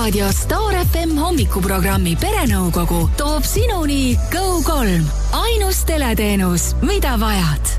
Raadio Star FM hommikuprogrammi Perenõukogu toob sinuni Go3. Ainus teleteenus, mida vajad.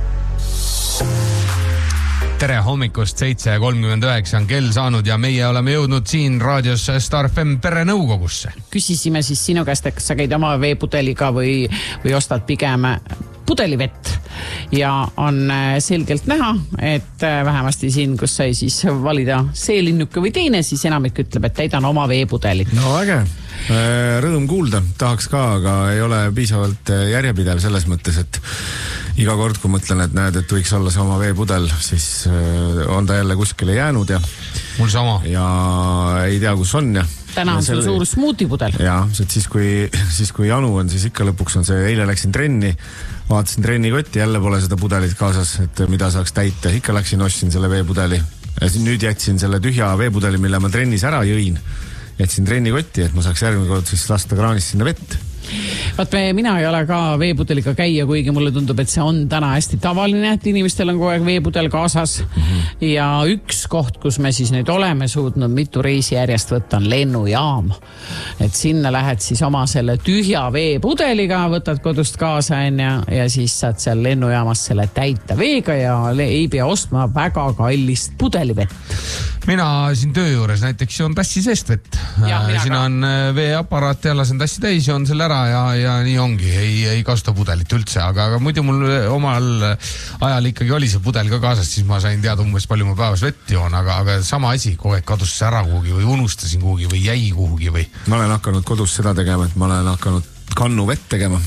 Tere hommikust, 7.39 on kell saanud ja meie oleme jõudnud siin raadios Star FM Perenõukogusse. Küsisime siis sinu käest, kas sa käid oma veepudeliga või ostad pigem pudelivett. Ja on selgelt näha, et vähemasti siin, kus sai siis valida seelinnuke või teine, siis enamik ütleb, et täidan oma veepudelit. No äge. Rõõm kuulda. Tahaks ka, aga ei ole piisavalt järjepidev selles mõttes, et iga kord, kui mõtlen, et näed, et võiks olla see oma veepudel, siis on ta jälle kuskile jäänud ja mul sama. Ja ei tea, kus on ja täna on sul suur smuutipudel. Jaa, siis kui janu on, siis ikka lõpuks on see, eile läksin trenni, vaatasin trennikotti, jälle pole seda pudelit kaasas, et mida saaks täita. Ikka läksin, ostsin selle veepudeli. Ja nüüd jätsin selle tühja veepudeli, mille ma trennis ära jõin. Jätsin trennikotti, et ma saaks järgmine kord siis lasta kraanist sinna vett. Vaat mina ei ole ka veepudeliga käia, kuigi mulle tundub, et see on täna hästi tavaline, et inimestel on kogu aeg veepudel kaasas. Ja üks koht, kus me siis nüüd oleme suutnud mitu reisi järjest võtta, on lennujaam. Et sinna lähed siis oma selle tühja veepudeliga, võtad kodust kaasa ja siis saad seal lennujaamas selle täita veega ja ei pea ostma väga kallist pudelivett. Mina siin töö juures näiteks on tassi seest vett. Siin on veeaparaat ja lasen tassi täis ja on selle ära ja nii ongi. Ei kasuta pudelit üldse, aga muidu mul omal ajal ikkagi oli see pudel ka kaasas, siis ma sain teada umbes palju ma päevas vett joon, aga sama asi, kogu aeg kadus see ära kuhugi või unustasin kuhugi või jäi kuhugi või. Ma olen hakanud kodus seda tegema, et ma olen hakanud kannu vett tegema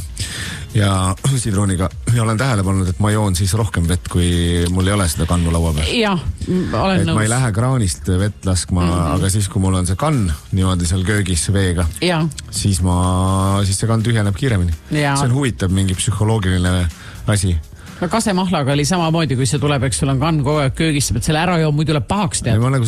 ja sidruniga ja olen tähele pannud, et ma joon siis rohkem vett, kui mul ei ole seda kannu laua peal. Jah, olen nõus. Ma ei lähe kraanist vett laskma, aga siis, kui mul on see kann niimoodi seal köögis veega, siis see kann tühjeneb kiiremini. See on huvitav mingi psühholoogiline asi. Kasemahlaga oli samamoodi, kui see tuleb, eks sul on kann kogu aeg köögis, et selle ära joo, muidu läheb pahaks tead. Ma nagu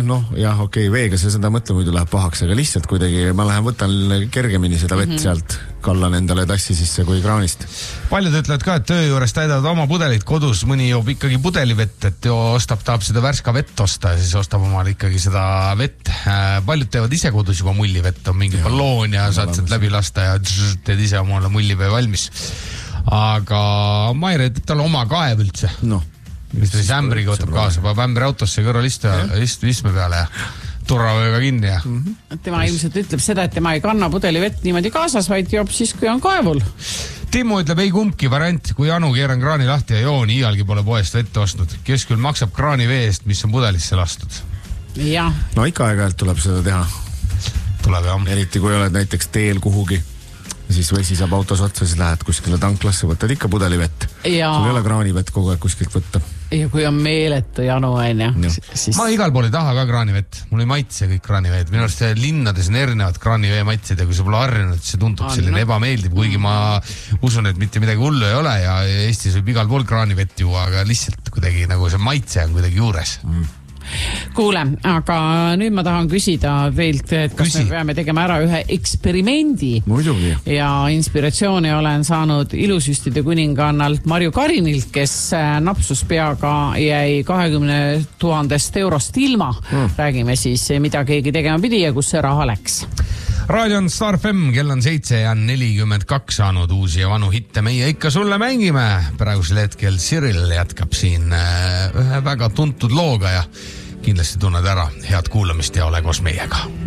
veega seda mõtle, muidu läheb pahaks, aga lihtsalt kuidagi ma võtan kergemini seda vett sealt, kallan endale tassi sisse kui kraanist. Paljud ütlevad ka, et töö juures täidavad oma pudelit kodus, mõni joob ikkagi pudelivett, et tahab seda värska vett osta ja siis ostab omal ikkagi seda vett. Paljud teevad ise kodus juba mullivett, on mingi balloon ja saad sealt läbi lasta ja teed ise omale mullivee valmis. Aga Maire ütleb tal oma kaev üldse. Mis ta siis ämbriga võtab kaasa, paneb ämbri autosse kõrval istme peale ja turravööga kinni. Tema ilmselt ütleb seda, et tema ei kanna pudelivett niimoodi kaasas, vaid joob siis, kui on kaevul. Timo ütleb, ei kumbki variant, kui janu keeran kraani lahti ja joon, iialgi pole poest vette ostnud. Kes küll maksab kraani vee eest, mis on pudelisse lastud? Ja. No ikka aeg-ajalt tuleb seda teha. Tuleb jah. Eriti kui oled näiteks teel kuhugi. Siis vesi saab autos otsa, siis lähed kuskile tanklasse, võtad ikka pudelivett. Sul ei ole kraanivett kogu aeg kuskilt võtta. Ja kui on meeletu janu, siis... Ma igal pool ei taha ka kraanivett. Mul ei maitse kõik kraaniveed. Minu arust linnades on erinevad kraanivee maitsed ja kui see pole harjunud, see tundub selline ebameeldiv, kuigi ma usun, et mitte midagi hullu ei ole ja Eestis võib igal pool kraanivett juua, aga lihtsalt kuidagi nagu see maitse on kuidagi juures. Kuule, aga nüüd ma tahan küsida teilt, et kas me peame tegema ära ühe eksperimendi. Muidugi. Ja inspiratsiooni olen saanud ilusüstide kuningannalt Marju Karinilt, kes napsus peaga jäi 20 000 eurost ilma. Räägime siis, mida keegi tegema pidi ja kus see raha läks. Raadio on Star FM, kell on 7:42 saanud uusi ja vanu hitte. Meie ikka sulle mängime. Praegusel hetkel Cyril jätkab siin ühe väga tuntud looga ja kindlasti tunned ära. Head kuulamist ja ole koos meiega.